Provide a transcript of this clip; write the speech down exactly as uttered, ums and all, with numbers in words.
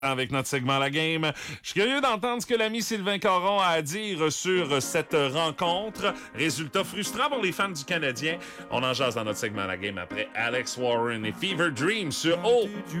Avec notre segment La Game. Je suis curieux d'entendre ce que l'ami Sylvain Caron a à dire sur cette rencontre. Résultat frustrant pour les fans du Canadien. On en jase dans notre segment La Game après Alex Warren et Fever Dream sur O.